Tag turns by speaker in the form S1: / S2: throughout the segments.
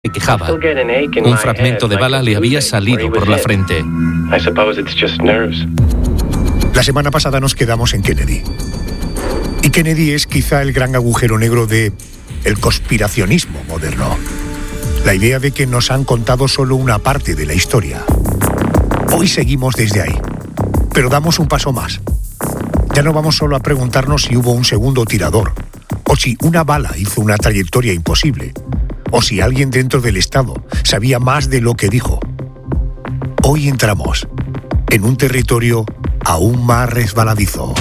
S1: Se quejaba. Un fragmento de bala le había salido por la frente.
S2: La semana pasada nos quedamos en Kennedy. Y Kennedy es quizá el gran agujero negro de el conspiracionismo moderno. La idea de que nos han contado solo una parte de la historia. Hoy seguimos desde ahí, pero damos un paso más. Ya no vamos solo a preguntarnos si hubo un segundo tirador, o si una bala hizo una trayectoria imposible, o si alguien dentro del Estado sabía más de lo que dijo. Hoy entramos en un territorio aún más resbaladizo.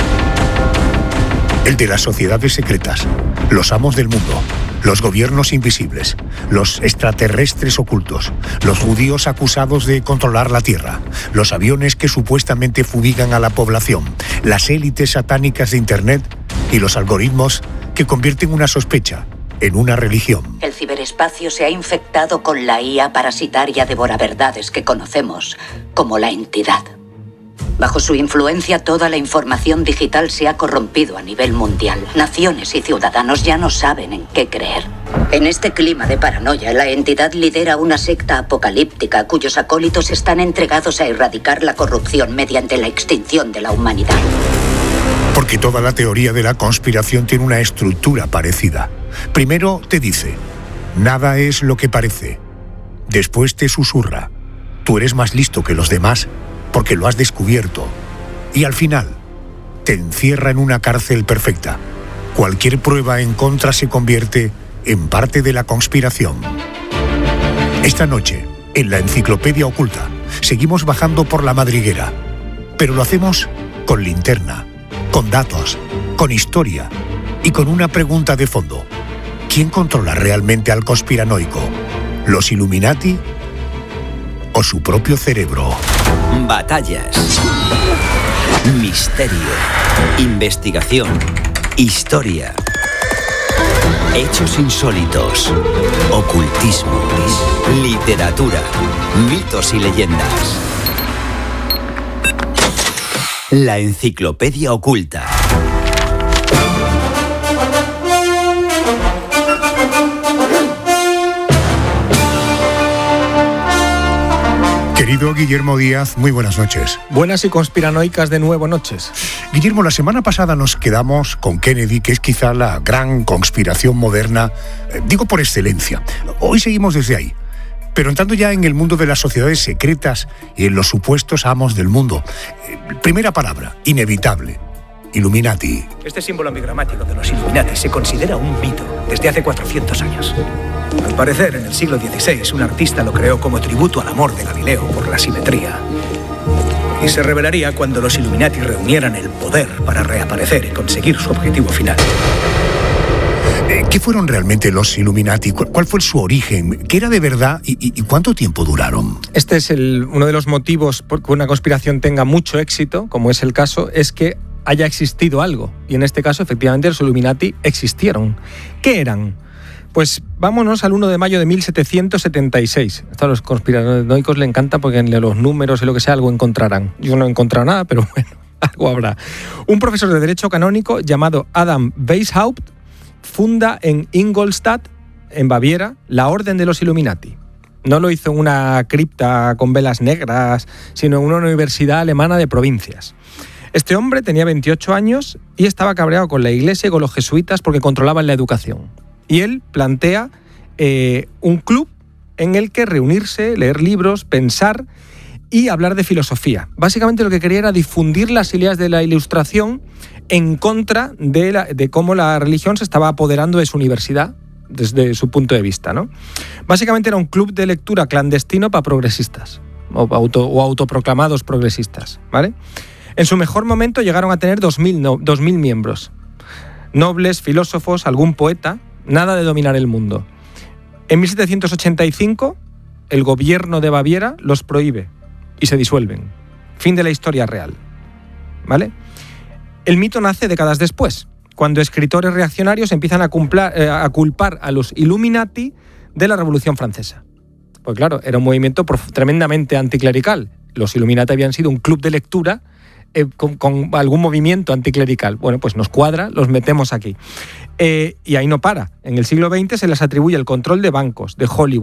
S2: El de las sociedades secretas, los amos del mundo, los gobiernos invisibles, los extraterrestres ocultos, los judíos acusados de controlar la Tierra, los aviones que supuestamente fumigan a la población, las élites satánicas de Internet y los algoritmos que convierten una sospecha en una religión.
S3: El ciberespacio se ha infectado con la IA parasitaria devoraverdades que conocemos como la entidad. Bajo su influencia, toda la información digital se ha corrompido a nivel mundial. Naciones y ciudadanos ya no saben en qué creer. En este clima de paranoia, la entidad lidera una secta apocalíptica cuyos acólitos están entregados a erradicar la corrupción mediante la extinción de la humanidad.
S2: Porque toda la teoría de la conspiración tiene una estructura parecida. Primero te dice, nada es lo que parece. Después te susurra, tú eres más listo que los demás porque lo has descubierto. Y al final, te encierra en una cárcel perfecta. Cualquier prueba en contra se convierte en parte de la conspiración. Esta noche, en la Enciclopedia Oculta, seguimos bajando por la madriguera. Pero lo hacemos con linterna, con datos, con historia y con una pregunta de fondo. ¿Quién controla realmente al conspiranoico? ¿Los Illuminati o su propio cerebro?
S4: Batallas, misterio, investigación, historia, hechos insólitos, ocultismo, literatura, mitos y leyendas. La Enciclopedia Oculta.
S2: Querido Guillermo Díaz, muy buenas noches.
S5: Buenas y conspiranoicas de nuevo noches.
S2: Guillermo, la semana pasada nos quedamos con Kennedy, que es quizá la gran conspiración moderna, digo por excelencia. Hoy seguimos desde ahí, pero entrando ya en el mundo de las sociedades secretas y en los supuestos amos del mundo. Primera palabra, inevitable. Illuminati.
S6: Este símbolo amigramático de los Illuminati se considera un mito desde hace 400 años. Al parecer, en el siglo XVI, un artista lo creó como tributo al amor de Galileo por la simetría. Y se revelaría cuando los Illuminati reunieran el poder para reaparecer y conseguir su objetivo final.
S2: ¿Qué fueron realmente los Illuminati? ¿Cuál fue su origen? ¿Qué era de verdad y cuánto tiempo duraron?
S5: Este es uno de los motivos por que una conspiración tenga mucho éxito, como es el caso, es que haya existido algo. Y en este caso, efectivamente, los Illuminati existieron. ¿Qué eran? Pues vámonos al 1 de mayo de 1776. Esto a los conspiranoicos le encanta porque en los números y lo que sea algo encontrarán. Yo no he encontrado nada, pero bueno, algo habrá. Un profesor de Derecho Canónico llamado Adam Weishaupt funda en Ingolstadt, en Baviera, la Orden de los Illuminati. No lo hizo en una cripta con velas negras, sino en una universidad alemana de provincias. Este hombre tenía 28 años y estaba cabreado con la iglesia y con los jesuitas porque controlaban la educación. Y él plantea un club en el que reunirse, leer libros, pensar y hablar de filosofía. Básicamente lo que quería era difundir las ideas de la Ilustración en contra de cómo la religión se estaba apoderando de su universidad desde su punto de vista, ¿no? Básicamente era un club de lectura clandestino para progresistas o autoproclamados progresistas, ¿vale? En su mejor momento llegaron a tener 2.000 miembros. Nobles, filósofos, algún poeta, nada de dominar el mundo. En 1785, el gobierno de Baviera los prohíbe y se disuelven. Fin de la historia real, ¿vale? El mito nace décadas después, cuando escritores reaccionarios empiezan a culpar a los Illuminati de la Revolución Francesa. Pues claro, era un movimiento tremendamente anticlerical. Los Illuminati habían sido un club de lectura con algún movimiento anticlerical. Bueno, pues nos cuadra, los metemos aquí. Y ahí no para. En el siglo XX se les atribuye el control de bancos, de Hollywood,